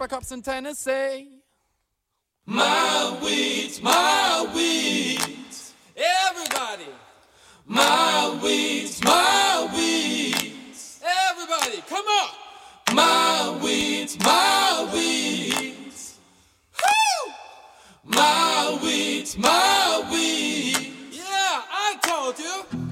apricots in Tennessee. My weeds, my weeds. Everybody. My weeds, my weeds. Everybody, come on. My weeds, my weeds. Woo! My weeds, my weeds. Yeah, I told you.